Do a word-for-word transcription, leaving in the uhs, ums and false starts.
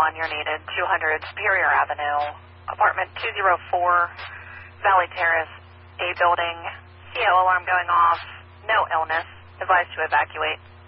on, you're needed. two hundred Superior Avenue, apartment two oh four, Valley Terrace, A building. C O alarm going off. No illness. Advised to evacuate.